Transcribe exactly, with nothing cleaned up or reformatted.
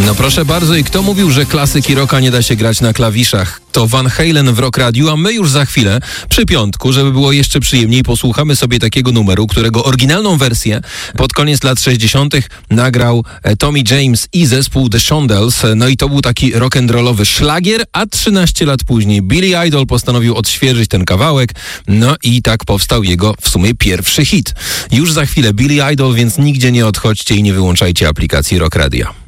No proszę bardzo, i kto mówił, że klasyki rocka nie da się grać na klawiszach? To Van Halen w Rock Radio, a my już za chwilę, przy piątku, żeby było jeszcze przyjemniej, posłuchamy sobie takiego numeru, którego oryginalną wersję pod koniec lat sześćdziesiątych nagrał Tommy James i zespół The Shondells. No i to był taki rock'n'rollowy szlagier, a trzynaście lat później Billy Idol postanowił odświeżyć ten kawałek, no i tak powstał jego w sumie pierwszy hit. Już za chwilę Billy Idol, więc nigdzie nie odchodźcie i nie wyłączajcie aplikacji Rock Radio.